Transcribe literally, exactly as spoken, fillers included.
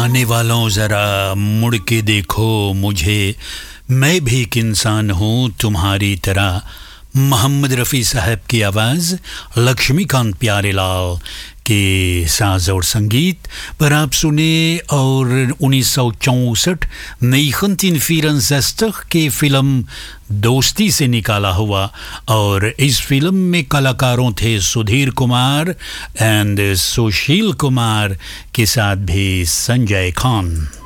जाने वालों ज़रा मुड़ के देखो मुझे, मैं भी एक इंसान हूँ तुम्हारी तरह। मोहम्मद रफ़ी साहब की आवाज़, लक्ष्मीकांत प्यारेलाल के साज और संगीत पर आप सुने। और उन्नीस सौ चौंसठ negentien vierenzestig की फ़िल्म दोस्ती से निकाला हुआ, और इस फिल्म में कलाकारों थे सुधीर कुमार एंड सुशील कुमार के साथ भी संजय खान।